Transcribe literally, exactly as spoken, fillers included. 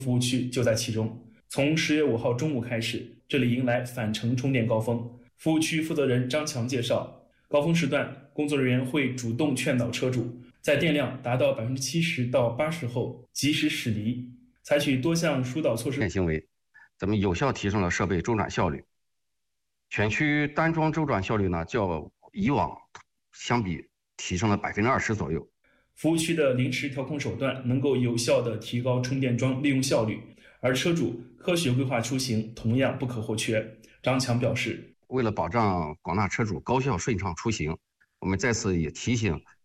服务区就在其中。从十月五号中午开始，这里迎来返程充电高峰。服务区负责人张强介绍，高峰时段，工作人员会主动劝导车主，在电量达到百分之七十到八十后及时驶离，采取多项疏导措施行为，咱们有效提升了设备周转效率。全区单桩周转效率呢，较以往相比提升了百分之二十左右。 服务区的临时调控手段能够有效地提高充电桩利用效率，而车主科学规划出行同样不可或缺。张强表示， 为了保障广大车主高效顺畅出行，我们在此也提醒